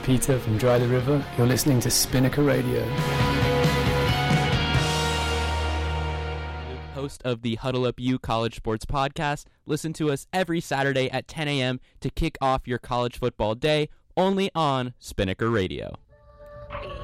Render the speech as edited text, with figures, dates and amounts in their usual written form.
Peter from Dry the River. You're listening to Spinnaker Radio. Host of the Huddle Up U College Sports Podcast. Listen to us every Saturday at 10 a.m. to kick off your college football day, only on Spinnaker Radio.